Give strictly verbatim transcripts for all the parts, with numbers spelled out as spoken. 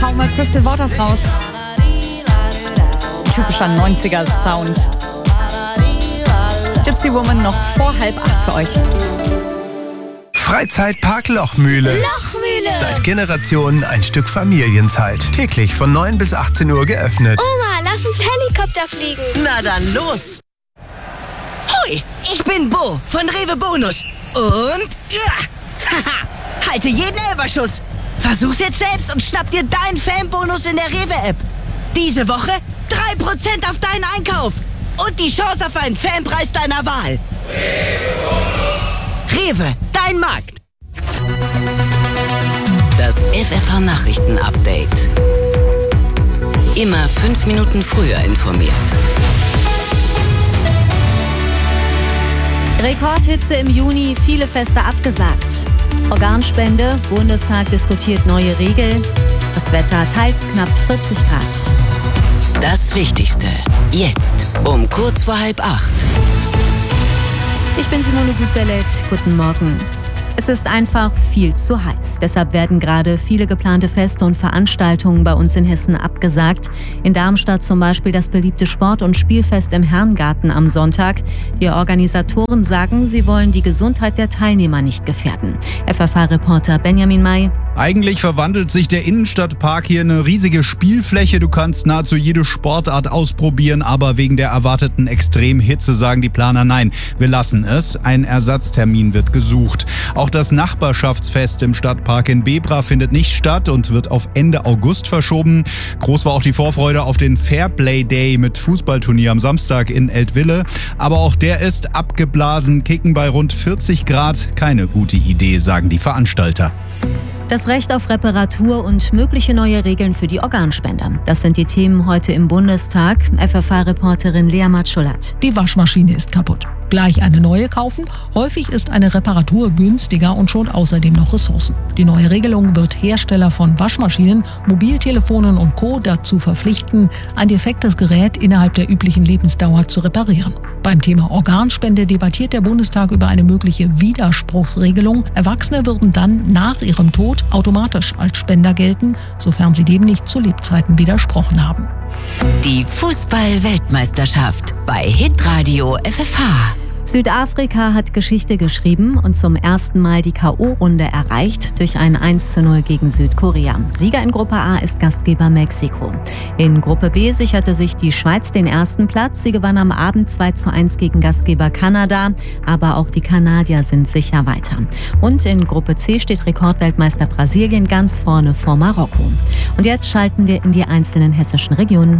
hau mal Crystal Waters raus. Typischer neunziger Sound. Gypsy Woman noch vor halb acht für euch. Freizeitpark Lochmühle. Lochmühle. Seit Generationen ein Stück Familienzeit. Täglich von neun bis achtzehn Uhr geöffnet. Oma, lass uns Helikopter fliegen. Na dann los. Hoi, ich bin Bo von Rewe Bonus. Und ja, haha, halte jeden Elberschuss. Versuch's jetzt selbst und schnapp dir deinen Fanbonus in der Rewe-App. Diese Woche drei Prozent auf deinen Einkauf. Und die Chance auf einen Fanpreis deiner Wahl. Rewe, dein Markt. Das F F H-Nachrichten-Update. Immer fünf Minuten früher informiert. Rekordhitze im Juni, viele Feste abgesagt. Organspende, Bundestag diskutiert neue Regeln. Das Wetter teils knapp vierzig Grad. Das Wichtigste. Jetzt um kurz vor halb acht. Ich bin Simone Gutbellet. Guten Morgen. Es ist einfach viel zu heiß. Deshalb werden gerade viele geplante Feste und Veranstaltungen bei uns in Hessen abgesagt. In Darmstadt zum Beispiel das beliebte Sport- und Spielfest im Herrengarten am Sonntag. Die Organisatoren sagen, sie wollen die Gesundheit der Teilnehmer nicht gefährden. F F H-Reporter Benjamin May. Eigentlich verwandelt sich der Innenstadtpark hier in eine riesige Spielfläche. Du kannst nahezu jede Sportart ausprobieren, aber wegen der erwarteten Extremhitze sagen die Planer nein, wir lassen es. Ein Ersatztermin wird gesucht. Auch das Nachbarschaftsfest im Stadtpark in Bebra findet nicht statt und wird auf Ende August verschoben. Groß war auch die Vorfreude auf den Fairplay Day mit Fußballturnier am Samstag in Eltville. Aber auch der ist abgeblasen. Kicken bei rund vierzig Grad. Keine gute Idee, sagen die Veranstalter. Das Recht auf Reparatur und mögliche neue Regeln für die Organspender. Das sind die Themen heute im Bundestag. F F H-Reporterin Lea Matschulat. Die Waschmaschine ist kaputt. Gleich eine neue kaufen? Häufig ist eine Reparatur günstiger und schont außerdem noch Ressourcen. Die neue Regelung wird Hersteller von Waschmaschinen, Mobiltelefonen und Co. dazu verpflichten, ein defektes Gerät innerhalb der üblichen Lebensdauer zu reparieren. Beim Thema Organspende debattiert der Bundestag über eine mögliche Widerspruchsregelung. Erwachsene würden dann nach ihrem Tod automatisch als Spender gelten, sofern sie dem nicht zu Lebzeiten widersprochen haben. Die Fußball-Weltmeisterschaft bei Hitradio F F H. Südafrika hat Geschichte geschrieben und zum ersten Mal die K O-Runde erreicht durch ein eins zu null gegen Südkorea. Sieger in Gruppe A ist Gastgeber Mexiko. In Gruppe B sicherte sich die Schweiz den ersten Platz. Sie gewann am Abend zwei zu eins gegen Gastgeber Kanada, aber auch die Kanadier sind sicher weiter. Und in Gruppe C steht Rekordweltmeister Brasilien ganz vorne vor Marokko. Und jetzt schalten wir in die einzelnen hessischen Regionen.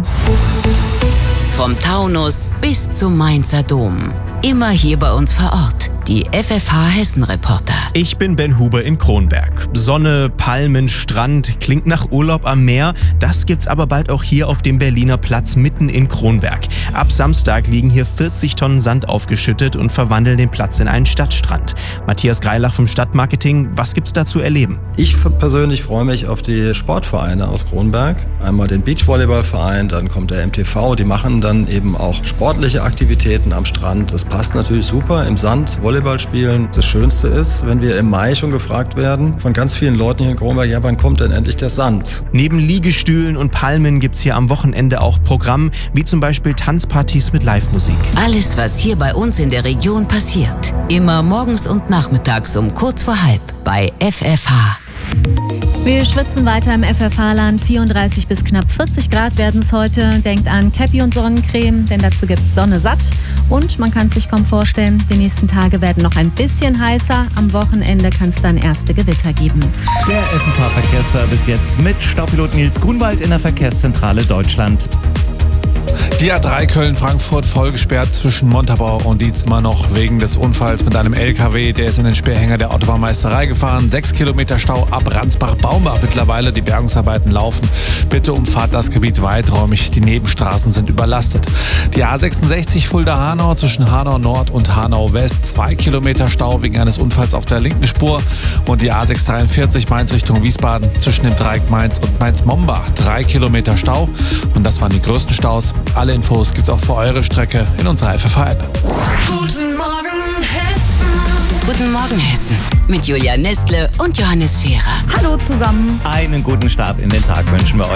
Vom Taunus bis zum Mainzer Dom. Immer hier bei uns vor Ort. Die F F H-Hessen-Reporter. Ich bin Ben Huber in Kronberg. Sonne, Palmen, Strand, klingt nach Urlaub am Meer. Das gibt's aber bald auch hier auf dem Berliner Platz mitten in Kronberg. Ab Samstag liegen hier vierzig Tonnen Sand aufgeschüttet und verwandeln den Platz in einen Stadtstrand. Matthias Greilach vom Stadtmarketing, was gibt's da zu erleben? Ich persönlich freue mich auf die Sportvereine aus Kronberg. Einmal den Beachvolleyballverein, dann kommt der M T V. Die machen dann eben auch sportliche Aktivitäten am Strand. Das passt natürlich super im Sand, Volleyball spielen. Das Schönste ist, wenn wir im Mai schon gefragt werden von ganz vielen Leuten hier in Kronberg, ja, wann kommt denn endlich der Sand? Neben Liegestühlen und Palmen gibt's hier am Wochenende auch Programm, wie zum Beispiel Tanzpartys mit Live-Musik. Alles, was hier bei uns in der Region passiert. Immer morgens und nachmittags um kurz vor halb bei F F H. Wir schwitzen weiter im F F H-Land. vierunddreißig bis knapp vierzig Grad werden es heute. Denkt an Cappy und Sonnencreme, denn dazu gibt es Sonne satt. Und man kann es sich kaum vorstellen, die nächsten Tage werden noch ein bisschen heißer. Am Wochenende kann es dann erste Gewitter geben. Der F F H-Verkehrsservice jetzt mit Staupilot Nils Grunwald in der Verkehrszentrale Deutschland. Die A drei Köln-Frankfurt voll gesperrt zwischen Montabaur und Dietz immer noch wegen des Unfalls mit einem L K W. Der ist in den Sperrhänger der Autobahnmeisterei gefahren. Sechs Kilometer Stau ab Ransbach-Baumbach mittlerweile. Die Bergungsarbeiten laufen. Bitte umfahrt das Gebiet weiträumig. Die Nebenstraßen sind überlastet. Die A sechsundsechzig Fulda-Hanau zwischen Hanau Nord und Hanau West. Zwei Kilometer Stau wegen eines Unfalls auf der linken Spur. Und die A sechshundertdreiundvierzig Mainz Richtung Wiesbaden zwischen dem Dreieck Mainz und Mainz-Mombach. Drei Kilometer Stau. Und das waren die größten Staus. Alle Infos gibt's auch für eure Strecke in unserer F F H-App. Guten Morgen Hessen. Guten Morgen Hessen mit Julia Nestle und Johannes Scherer. Hallo zusammen. Einen guten Start in den Tag wünschen wir euch.